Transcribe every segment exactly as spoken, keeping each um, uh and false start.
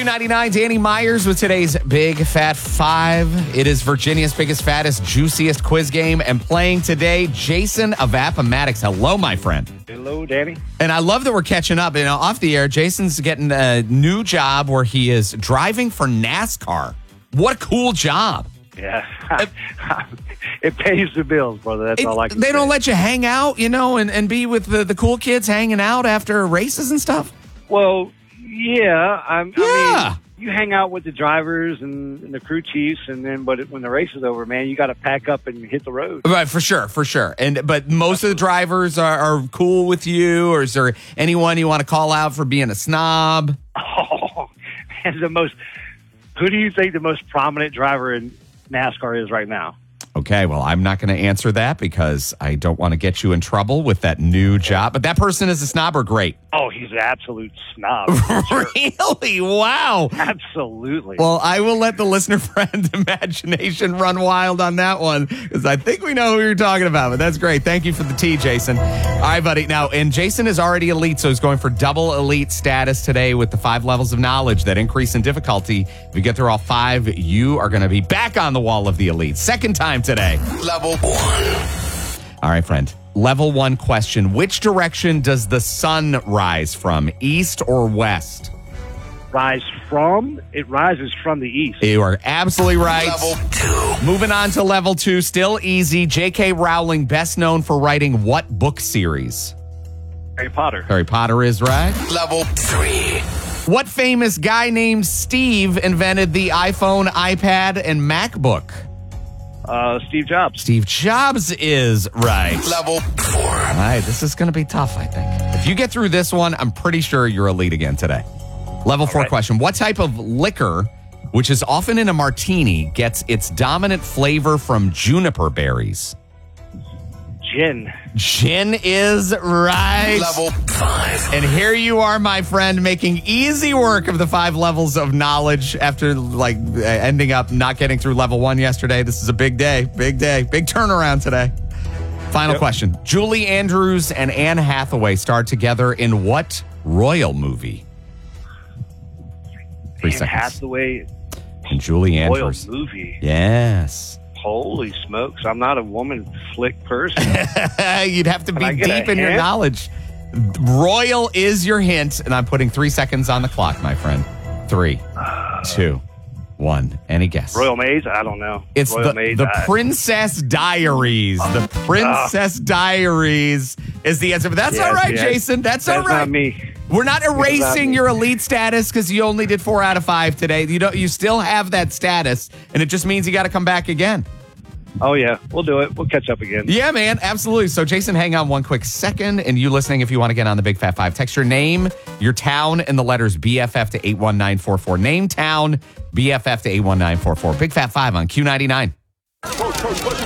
ninety-nine, Danny Myers with today's Big Fat Five. It is Virginia's biggest, fattest, juiciest quiz game. And playing today, Jason of Appomattox. Hello, my friend. Hello, Danny. And I love that we're catching up. You know, off the air, Jason's getting a new job where he is driving for NASCAR. What a cool job. Yeah. It pays the bills, brother. That's It- all I can they say. don't let you hang out, you know, and, and be with the, the cool kids hanging out after races and stuff? Well, yeah. I'm, Yeah. I mean, you hang out with the drivers and, and the crew chiefs, and then but it, when the race is over, man, you got to pack up and hit the road. Right, for sure, for sure. And but most of the drivers are, are cool with you, or is there anyone you want to call out for being a snob? Oh, and the most. Who do you think the most prominent driver in NASCAR is right now? Okay, well, I'm not going to answer that because I don't want to get you in trouble with that new job. But that person is a snob or great? Oh, he's an absolute snob. Sure. Really? Wow. Absolutely. Well, I will let the listener friend imagination run wild on that one because I think we know who you're talking about. But that's great. Thank you for the tea, Jason. All right, buddy. Now, and Jason is already elite, so he's going for double elite status today with the five levels of knowledge that increase in difficulty. If you get through all five, you are going to be back on the wall of the elite. Second time today. Level one. All right, friend. Level one question. Which direction does the sun rise from, east or west? Rise from? It rises from the east. You are absolutely right. Level two. Moving on to level two, still easy. J K. Rowling, best known for writing what book series? Harry Potter. Harry Potter is right. Level three. What famous guy named Steve invented the iPhone, iPad, and MacBook? Uh, Steve Jobs. Steve Jobs is right. Level four. All right, this is going to be tough, I think. If you get through this one, I'm pretty sure you're elite again today. Level four right. question. What type of liquor, which is often in a martini, gets its dominant flavor from juniper berries? Gin. Gin is right. Level five. And here you are, my friend, making easy work of the five levels of knowledge after like ending up not getting through level one yesterday. This is a big day, big day, big turnaround today. Final Yep. question. Julie Andrews and Anne Hathaway starred together in what royal movie? Three Anne seconds. Hathaway. And Julie Royal Andrews. movie. Yes. Holy smokes. I'm not a woman flick person. You'd have to be Can I get a deep in your hint? knowledge. Royal is your hint, and I'm putting three seconds on the clock, my friend. Three, two, one. Any guess? Royal Maids? I don't know. It's Royal the, Maids. the I- Princess Diaries. The Princess Diaries is the answer. But that's Yes, all right, yes. Jason. That's, all That's right. not me. We're not erasing me. your elite status because you only did four out of five today. You don't. You still have that status, and it just means you got to come back again. Oh, yeah. We'll do it. We'll catch up again. Yeah, man, absolutely. So, Jason, hang on one quick second. And you listening, if you want to get on the Big Fat Five, text your name, your town, and the letters B F F to eight one nine four four. Name, town, B F F to eight one nine four four. Big Fat Five on Q ninety-nine. Coach,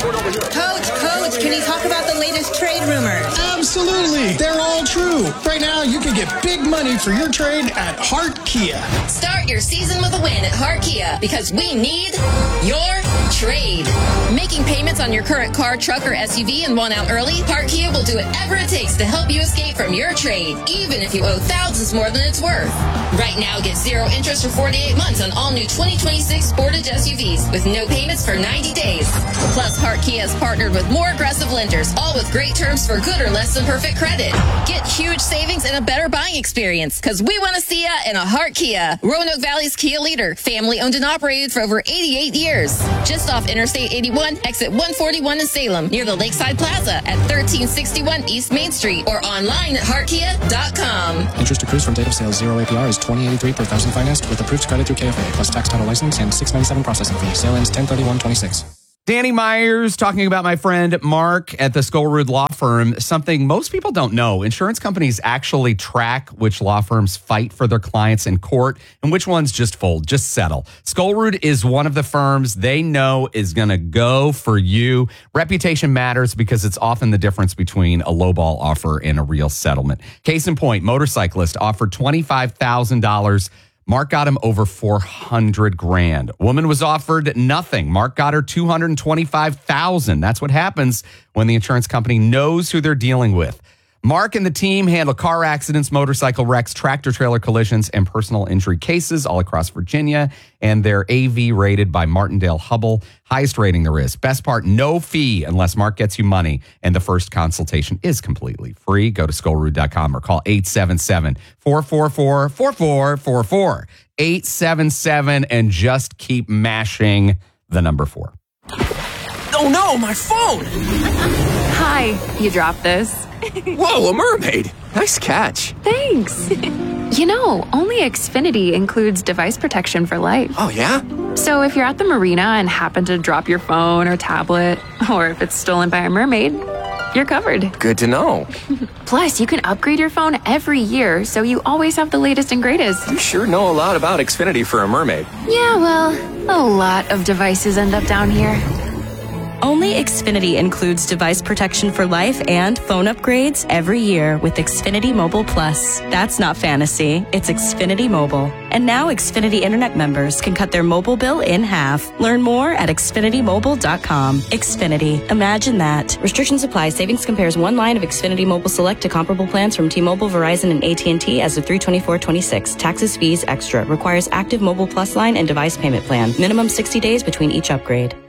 coach, can you talk about the latest trade rumors? Absolutely. They're all true. Right now, you can get big money for your trade at Hart Kia. Start your season with a win at Hart Kia because we need your trade. Making payments on your current car, truck, or S U V and want out early? Hart Kia will do whatever it takes to help you escape from your trade, even if you owe thousands more than it's worth. Right now, get zero interest for forty-eight months on all new twenty twenty-six Sportage S U Vs with no payments for ninety days. Plus, Hart Kia has partnered with more aggressive lenders, all with great terms for good or less than perfect credit. Get huge savings and a better buying experience because we want to see ya in a Hart Kia. Roanoke Valley's Kia leader, family owned and operated for over eighty-eight years. Just off Interstate eighty-one, exit one forty-one in Salem, near the Lakeside Plaza at thirteen sixty-one East Main Street or online at heart kia dot com. Interest accrues from date of sale. Zero A P R is twenty eighty-three per thousand financed with approved credit through K F A plus tax title license and six ninety-seven processing fee. Sale ends ten thirty-one twenty-six. Danny Myers talking about my friend Mark at the Skullroot Law Firm. Something most people don't know. Insurance companies actually track which law firms fight for their clients in court and which ones just fold, just settle. Skullroot is one of the firms they know is going to go for you. Reputation matters because it's often the difference between a lowball offer and a real settlement. Case in point, motorcyclist offered twenty-five thousand dollars. Mark got him over four hundred grand. Woman was offered nothing. Mark got her two hundred twenty-five thousand. That's what happens when the insurance company knows who they're dealing with. Mark and the team handle car accidents, motorcycle wrecks, tractor trailer collisions, and personal injury cases all across Virginia. And they're A V rated by Martindale Hubbell. Highest rating there is. Best part, no fee unless Mark gets you money. And the first consultation is completely free. Go to skull root dot com or call eight seven seven, four four four, four four four four. eight seven seven and just keep mashing the number four. Oh no, my phone! Hi, you dropped this. Whoa, a mermaid! Nice catch. Thanks. You know, only Xfinity includes device protection for life. Oh, yeah? So if you're at the marina and happen to drop your phone or tablet, or if it's stolen by a mermaid, you're covered. Good to know. Plus, you can upgrade your phone every year, so you always have the latest and greatest. You sure know a lot about Xfinity for a mermaid. Yeah, well, a lot of devices end up down here. Only Xfinity includes device protection for life and phone upgrades every year with Xfinity Mobile Plus. That's not fantasy, it's Xfinity Mobile. And now Xfinity Internet members can cut their mobile bill in half. Learn more at xfinity mobile dot com. Xfinity, imagine that. Restrictions apply. Savings compares one line of Xfinity Mobile Select to comparable plans from T-Mobile, Verizon, and A T and T as of three twenty-four twenty-six. Taxes, fees, extra. Requires active Mobile Plus line and device payment plan. Minimum sixty days between each upgrade.